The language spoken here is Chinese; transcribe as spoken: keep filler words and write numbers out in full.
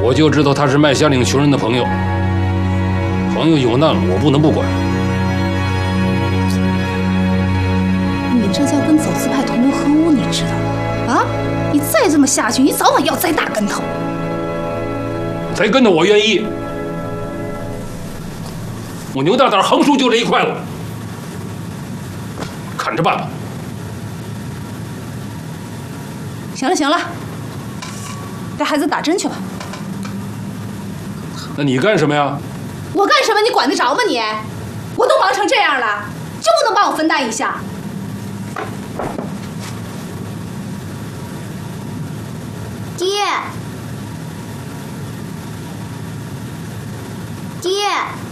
我就知道他是卖乡里穷人的朋友。朋友有难了，我不能不管。 你这叫跟走资派同流合污，你知道吗？啊！你再这么下去，你早晚要栽大跟头。 栽跟头我愿意，我牛大胆横竖就这一块了，看着办吧。 行了行了，带孩子打针去吧。 那你干什么呀？ 我干什么？你管得着吗你？我都忙成这样了，就不能帮我分担一下？ 爹，爹。